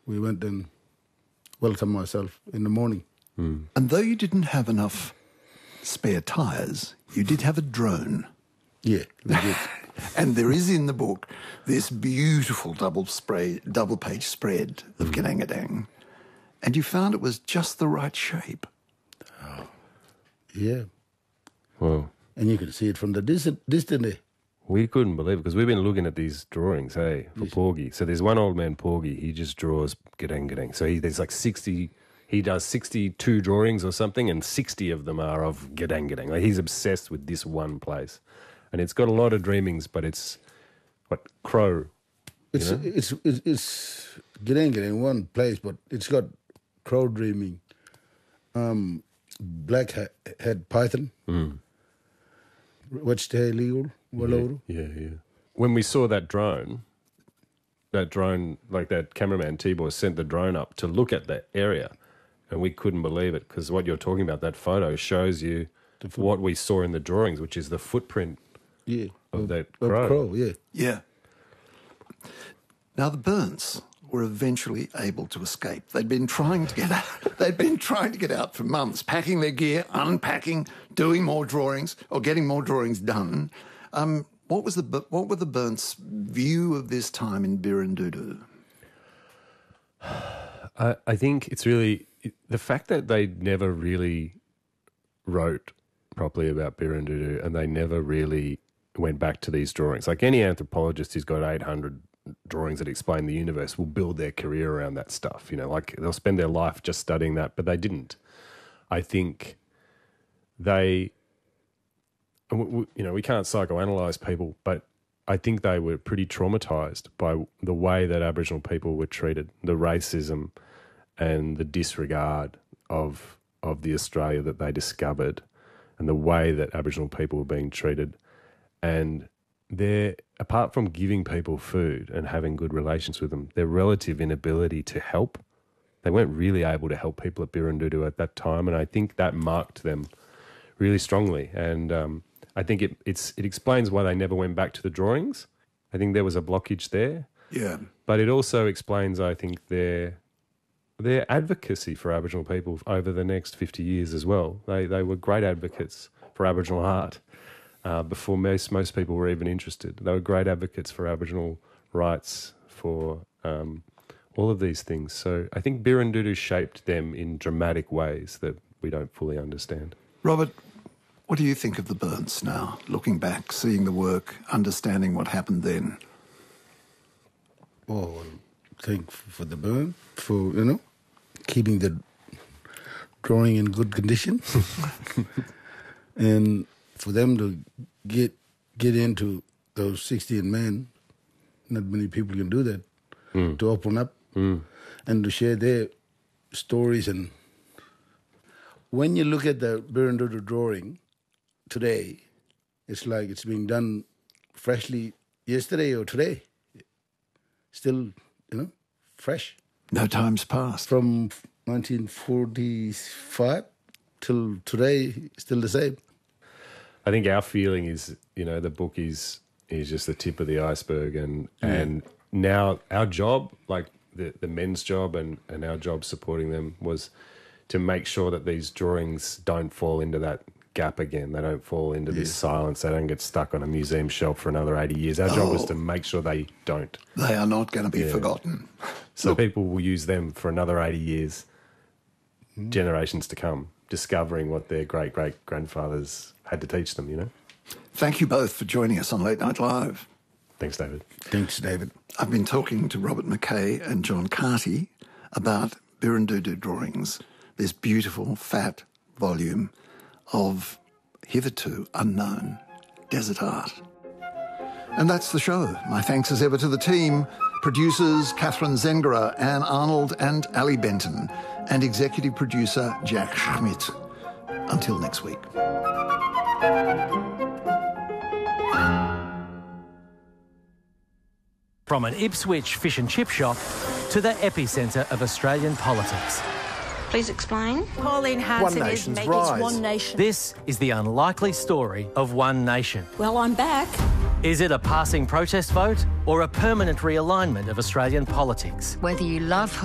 we went and welcomed myself in the morning. And though you didn't have enough spare tyres, you did have a drone. Yeah, we did. And there is in the book this beautiful double-page spread of Gedangadang. And you found it was just the right shape. Yeah. Well, And you can see it from the distance. we couldn't believe it because we've been looking at these drawings, hey, for Porgy. So there's one old man, Porgy, he just draws Gedang. So there's like 60, he does 62 drawings or something, and 60 of them are of Gedang. Like he's obsessed with this one place. And it's got a lot of dreamings, but it's, crow? It's Gedang in one place, but it's got crow dreaming, black-head python, wedge-tailed eagle, wallow. Yeah. When we saw that drone, like that cameraman T-Boy sent the drone up to look at that area, and we couldn't believe it because what you're talking about, that photo shows you what we saw in the drawings, which is the footprint of that crow. Yeah. Now, the Byrnes were eventually able to escape. They'd been trying to get out. They'd been trying to get out for months, packing their gear, unpacking, doing more drawings, or getting more drawings done. What were the Byrnes' view of this time in Birrindudu? I think it's really the fact that they never really wrote properly about Birrindudu and they never really went back to these drawings. Like any anthropologist who's got 800 drawings that explain the universe will build their career around that stuff. Like they'll spend their life just studying that, but they didn't. I think we can't psychoanalyze people, but I think they were pretty traumatized by the way that Aboriginal people were treated, the racism and the disregard of the Australia that they discovered and the way that Aboriginal people were being treated. And apart from giving people food and having good relations with them, their relative inability to help, they weren't really able to help people at Birrindudu at that time, and I think that marked them really strongly. And I think it explains why they never went back to the drawings. I think there was a blockage there. Yeah. But it also explains, I think, their advocacy for Aboriginal people over the next 50 years as well. They were great advocates for Aboriginal art. Before most people were even interested. They were great advocates for Aboriginal rights, for all of these things. So I think Birrindudu shaped them in dramatic ways that we don't fully understand. Robert, what do you think of the Byrnes now, looking back, seeing the work, understanding what happened then? Oh, thank for the Byrne, for, keeping the drawing in good condition. And for them to get into those 16 men, not many people can do that, to open up and to share their stories. And when you look at the Birrindudu drawing today, it's like it's being done freshly yesterday or today. Still, fresh. No time's passed. From 1945 till today, still the same. I think our feeling is, the book is just the tip of the iceberg, and now our job, like the men's job and our job supporting them, was to make sure that these drawings don't fall into that gap again. They don't fall into this silence. They don't get stuck on a museum shelf for another 80 years. Our job was to make sure they don't. They are not going to be forgotten. So people will use them for another 80 years, generations to come, discovering what their great-great-grandfathers had to teach them, Thank you both for joining us on Late Night Live. Thanks, David. Thanks, David. I've been talking to Robert McKay and John Carty about Birrindudu drawings, this beautiful, fat volume of hitherto unknown desert art. And that's the show. My thanks as ever to the team, producers Catherine Zengara, Anne Arnold and Ali Benton, and executive producer Jack Schmidt. Until next week. From an Ipswich fish and chip shop to the epicentre of Australian politics. Please explain. Pauline Hanson One is Nation's making rise. One Nation. This is the unlikely story of One Nation. Well, I'm back. Is it a passing protest vote or a permanent realignment of Australian politics? Whether you love